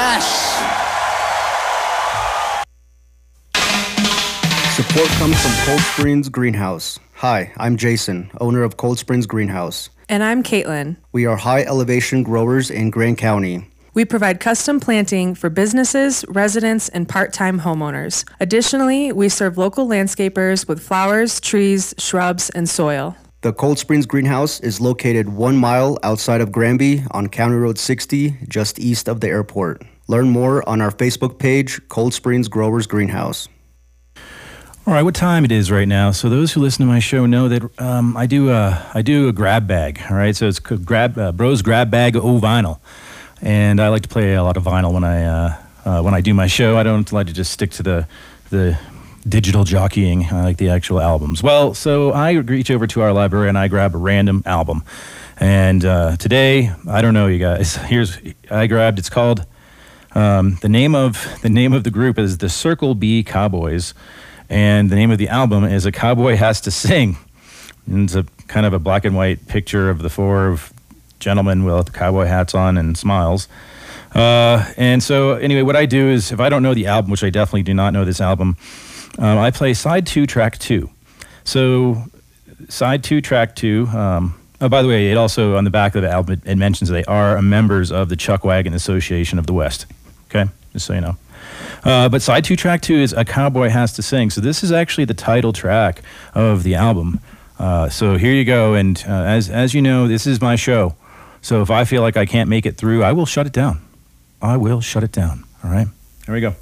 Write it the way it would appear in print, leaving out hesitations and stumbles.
Yes! Support comes from Cold Springs Greenhouse. Hi, I'm Jason, owner of Cold Springs Greenhouse. And I'm Caitlin. We are high elevation growers in Grand County. We provide custom planting for businesses, residents, and part-time homeowners. Additionally, we serve local landscapers with flowers, trees, shrubs, and soil. The Cold Springs Greenhouse is located 1 mile outside of Granby on County Road 60, just east of the airport. Learn more on our Facebook page, Cold Springs Growers Greenhouse. All right, what time it is right now? So those who listen to my show know that I do a grab bag. All right, so it's Bros Grab Bag O Vinyl, and I like to play a lot of vinyl when I do my show. I don't like to just stick to the digital jockeying. I like the actual albums. Well, so I reach over to our library and I grab a random album, and today I don't know, you guys. It's called the name of the group is the Circle B Cowboys. And the name of the album is A Cowboy Has to Sing. And it's a kind of a black and white picture of the four gentlemen with cowboy hats on and smiles. And so anyway, what I do is, if I don't know the album, which I definitely do not know this album, I play side 2, track 2. So side 2, track 2. Oh, by the way, it also, on the back of the album, it mentions they are members of the Chuck Wagon Association of the West. Okay, just so you know. But side 2, track 2 is A Cowboy Has to Sing. So this is actually the title track of the album. So here you go. And as you know, this is my show. So if I feel like I can't make it through, I will shut it down. I will shut it down. All right? Here we go.